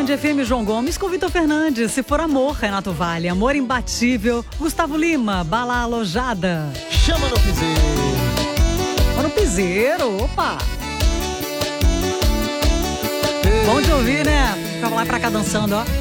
Band FM João Gomes com Vitor Fernandes. Se for amor, Renato Vale. Amor imbatível, Gustavo Lima. Bala alojada. Chama no piseiro. No piseiro, opa. Bom de ouvir, né? Fica lá pra cá dançando, ó.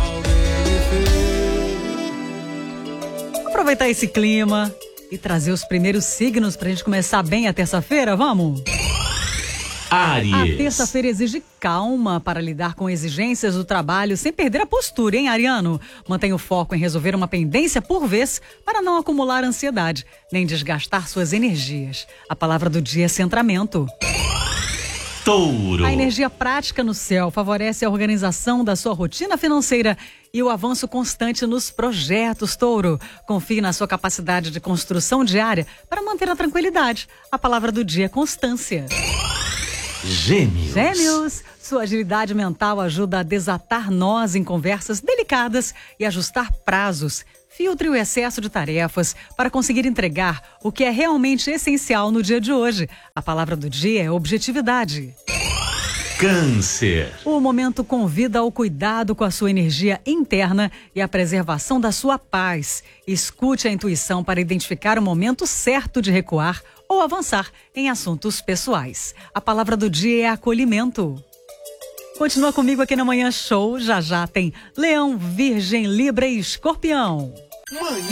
Aproveitar esse clima e trazer os primeiros signos pra gente começar bem a terça-feira, vamos? Áries. A terça-feira exige calma para lidar com exigências do trabalho sem perder a postura, hein, Ariano? Mantenha o foco em resolver uma pendência por vez para não acumular ansiedade, nem desgastar suas energias. A palavra do dia é centramento. Touro. A energia prática no céu favorece a organização da sua rotina financeira e o avanço constante nos projetos, Touro. Confie na sua capacidade de construção diária para manter a tranquilidade. A palavra do dia é constância. Gêmeos. Gêmeos, sua agilidade mental ajuda a desatar nós em conversas delicadas e ajustar prazos. Filtre o excesso de tarefas para conseguir entregar o que é realmente essencial no dia de hoje. A palavra do dia é objetividade. Câncer. O momento convida ao cuidado com a sua energia interna e a preservação da sua paz. Escute a intuição para identificar o momento certo de recuar ou avançar em assuntos pessoais. A palavra do dia é acolhimento. Continua comigo aqui na Manhã Show. Já já tem Leão, Virgem, Libra e Escorpião.